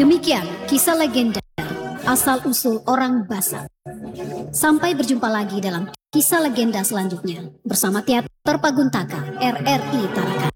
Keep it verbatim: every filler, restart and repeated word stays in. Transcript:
Demikian kisah legenda asal-usul orang Basak. Sampai berjumpa lagi dalam kisah legenda selanjutnya bersama Teater Paguntaka R R I Tarakan.